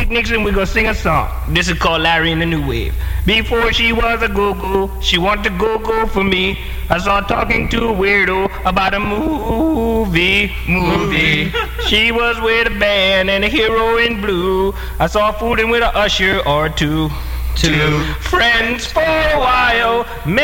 picnics and we're gonna sing a song. This is called Larry and the New Wave. Before she was a go-go, she wanted to go-go for me. I saw her talking to a weirdo about a movie. She was with a band and a hero in blue. I saw her fooling with an usher or two. Friends for a while.